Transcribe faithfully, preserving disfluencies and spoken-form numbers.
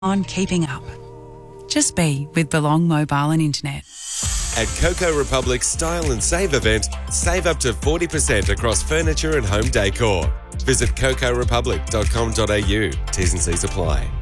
on keeping up. Just be with Belong Mobile and Internet. At Coco Republic's Style and Save event, save up to forty percent across furniture and home decor. Visit coco republic dot com dot a u. T's and C's apply.